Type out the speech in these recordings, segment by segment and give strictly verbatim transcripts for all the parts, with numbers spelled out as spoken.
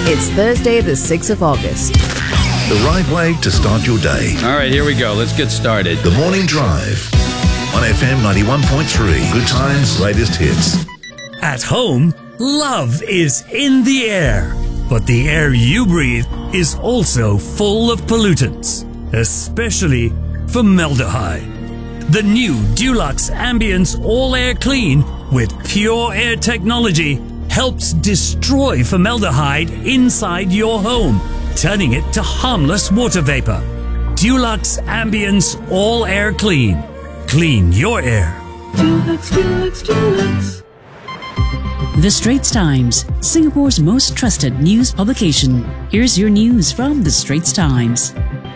It's Thursday, the sixth of August. The right way to start your day. All right, here we go. Let's get started. The Morning Drive on F M ninety-one point three. Good times, latest hits. At home, love is in the air. But the air you breathe is also full of pollutants, especially formaldehyde. The new Dulux Ambience All Air Clean with pure air technology helps destroy formaldehyde inside your home, turning it to harmless water vapor. Dulux Ambience All Air Clean. Clean your air. Dulux, Dulux, Dulux. The Straits Times, Singapore's most trusted news publication. Here's your news from The Straits Times.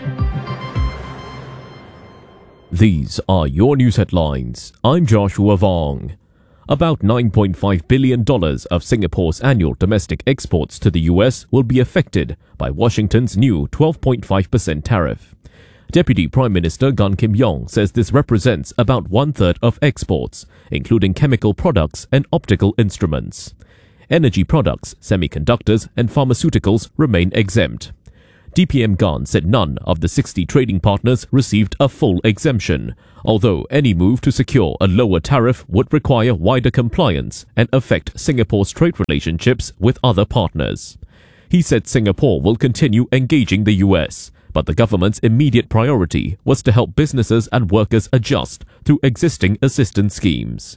These are your news headlines. I'm Joshua Vong. About nine point five billion dollars of Singapore's annual domestic exports to the U S will be affected by Washington's new twelve point five percent tariff. Deputy Prime Minister Gan Kim Yong says this represents about one-third of exports, including chemical products and optical instruments. Energy products, semiconductors and pharmaceuticals remain exempt. D P M Gan said none of the sixty trading partners received a full exemption, although any move to secure a lower tariff would require wider compliance and affect Singapore's trade relationships with other partners. He said Singapore will continue engaging the U S, but the government's immediate priority was to help businesses and workers adjust through existing assistance schemes.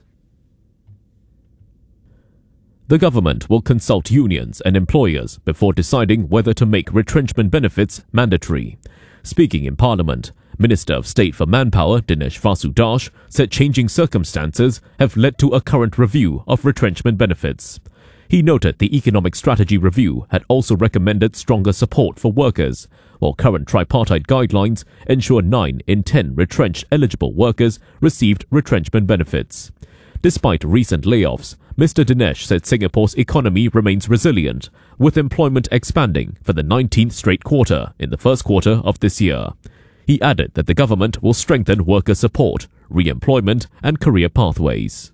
The government will consult unions and employers before deciding whether to make retrenchment benefits mandatory. Speaking in Parliament, Minister of State for Manpower Dinesh Vasudash said changing circumstances have led to a current review of retrenchment benefits. He noted the Economic Strategy Review had also recommended stronger support for workers, while current tripartite guidelines ensure nine in ten retrenched eligible workers received retrenchment benefits. Despite recent layoffs, Mister Dinesh said Singapore's economy remains resilient, with employment expanding for the nineteenth straight quarter in the first quarter of this year. He added that the government will strengthen worker support, re-employment and career pathways.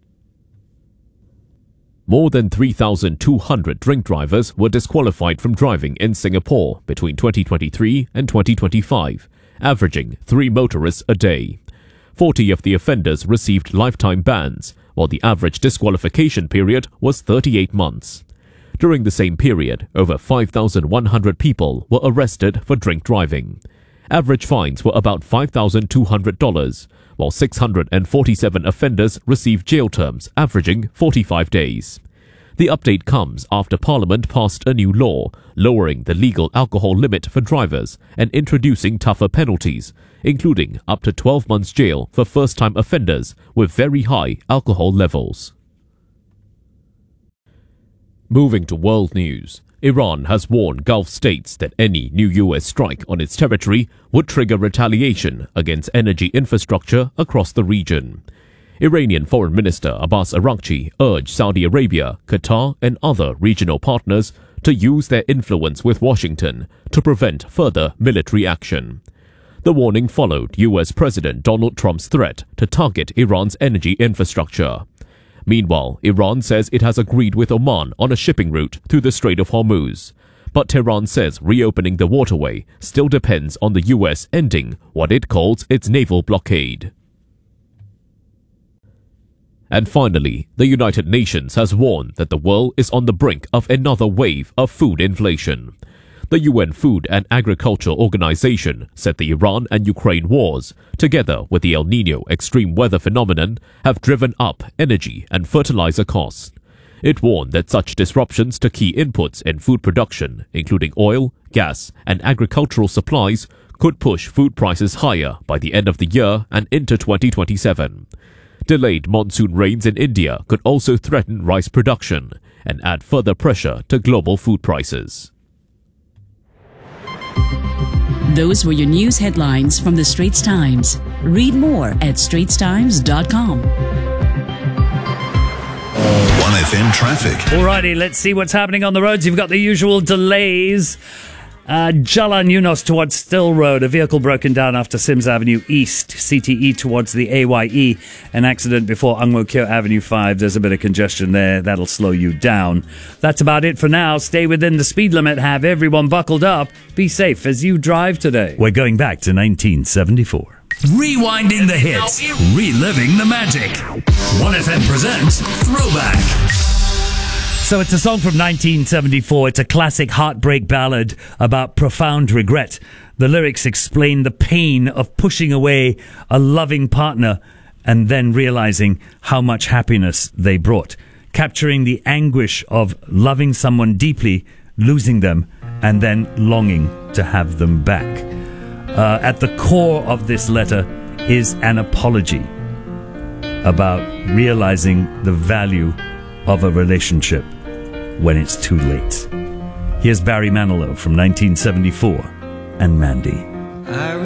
More than three thousand two hundred drink drivers were disqualified from driving in Singapore between twenty twenty-three and twenty twenty-five, averaging three motorists a day. forty of the offenders received lifetime bans, while the average disqualification period was thirty-eight months. During the same period, over five thousand one hundred people were arrested for drink driving. Average fines were about five thousand two hundred dollars, while six hundred forty-seven offenders received jail terms averaging forty-five days. The update comes after Parliament passed a new law, lowering the legal alcohol limit for drivers and introducing tougher penalties, including up to twelve months jail for first-time offenders with very high alcohol levels. Moving to world news, Iran has warned Gulf states that any new U S strike on its territory would trigger retaliation against energy infrastructure across the region. Iranian Foreign Minister Abbas Araghchi urged Saudi Arabia, Qatar and other regional partners to use their influence with Washington to prevent further military action. The warning followed U S President Donald Trump's threat to target Iran's energy infrastructure. Meanwhile, Iran says it has agreed with Oman on a shipping route through the Strait of Hormuz. But Tehran says reopening the waterway still depends on the U S ending what it calls its naval blockade. And finally, the United Nations has warned that the world is on the brink of another wave of food inflation. The U N Food and Agriculture Organization said the Iran and Ukraine wars, together with the El Niño extreme weather phenomenon, have driven up energy and fertilizer costs. It warned that such disruptions to key inputs in food production, including oil, gas, and agricultural supplies, could push food prices higher by the end of the year and into twenty twenty-seven. Delayed monsoon rains in India could also threaten rice production and add further pressure to global food prices. Those were your news headlines from the Straits Times. Read more at straits times dot com. one F M traffic. Alrighty, let's see what's happening on the roads. You've got the usual delays Uh, Jalan Yunos towards Still Road. A vehicle broken down after Sims Avenue East. C T E towards the A Y E. An accident before Ang Mo Kio Avenue five. There's a bit of congestion there. That'll slow you down. That's about it for now. Stay within the speed limit. Have everyone buckled up. Be safe as you drive today. We're going back to nineteen seventy-four. Rewinding the hits. Reliving the magic. one F M presents Throwback. So it's a song from nineteen seventy-four. It's a classic heartbreak ballad about profound regret. The lyrics explain the pain of pushing away a loving partner and then realizing how much happiness they brought. Capturing the anguish of loving someone deeply, losing them, and then longing to have them back. Uh, at the core of this letter is an apology about realizing the value of a relationship when it's too late. Here's Barry Manilow from nineteen seventy-four and Mandy.